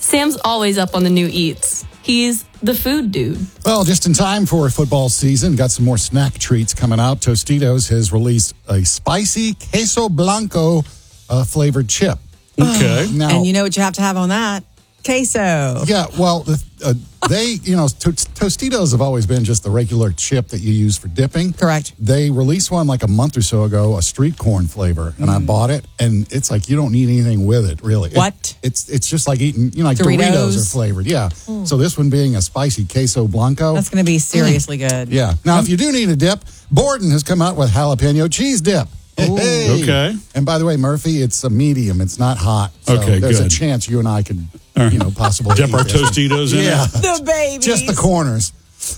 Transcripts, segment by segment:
Sam's always up on the new eats. He's the food dude. Well, just in time for football season, got some more snack treats coming out. Tostitos has released a spicy queso blanco flavored chip. Okay. Now, And you know what you have to have on that? Queso. yeah, well, Tostitos have always been just the regular chip that you use for dipping. Correct. They released one like a month or so ago, a street corn flavor, and I bought it, and it's like you don't need anything with it, really. What? It's just like eating, like Doritos are flavored, yeah. So this one being a spicy queso blanco. That's going to be seriously good. Yeah. Now, if you do need a dip, Borden has come out with jalapeno cheese dip. Hey. Okay. And by the way, Murphy, it's a medium. It's not hot. So Okay, there's good. a chance you and I could, possibly Dip eat our this. Tostitos in Yeah. it. The baby. Just the corners.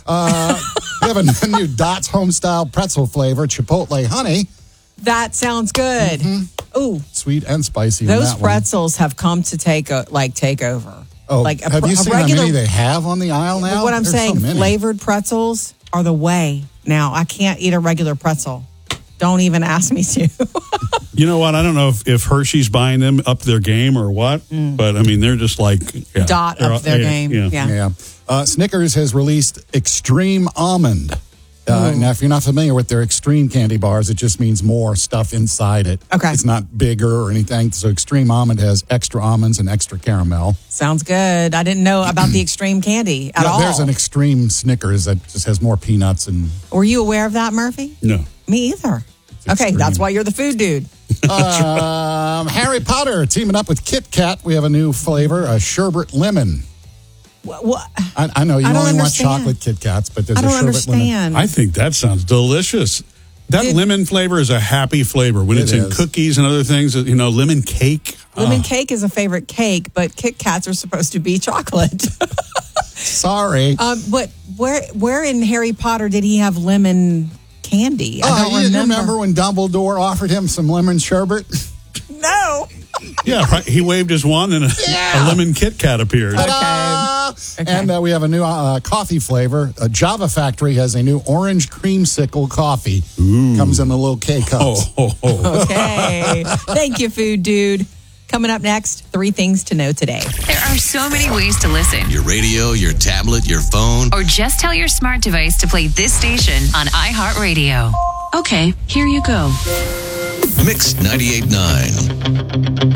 We have a new Dots home-style pretzel flavor, chipotle honey, That sounds good. Ooh, sweet and spicy. on those that one. pretzels have come to take over. Oh, like have you seen how many they have on the aisle now? What I'm There's so saying, many. flavored pretzels are the way now. I can't eat a regular pretzel. Don't even ask me to. You know what? I don't know if Hershey's buying them up their game or what, but I mean, they're just like Dot up their game. Yeah. Snickers has released Extreme Almond. Now, if you're not familiar with their Extreme candy bars, it just means more stuff inside it. Okay. It's not bigger or anything. So Extreme Almond has extra almonds and extra caramel. Sounds good. I didn't know about the extreme candy at all. There's an Extreme Snickers that just has more peanuts and... Were you aware of that, Murphy? No. Me either. Okay, extreme. that's why you're the food dude. Harry Potter teaming up with Kit Kat. We have a new flavor, a sherbet lemon. What? I know you I don't only want understand. chocolate Kit Kats, but there's I a don't sherbet lemon. understand. I think that sounds delicious. That Dude. lemon flavor is a happy flavor when it's in is. cookies and other things. Lemon cake. Lemon cake is a favorite cake, but Kit Kats are supposed to be chocolate. Sorry. But where in Harry Potter did he have lemon candy? I don't you remember when Dumbledore offered him some lemon sherbet? No. Yeah, right. He waved his wand and a lemon Kit Kat appeared. Ta-da! Okay. And we have a new coffee flavor. Java Factory has a new orange creamsicle coffee. Comes in a little K-cups. Okay. Thank you, food dude. Coming up next, 3 things to know today. There are so many ways to listen. Your radio, your tablet, your phone. Or just tell your smart device to play this station on iHeartRadio. Okay, here you go. Mix 98.9.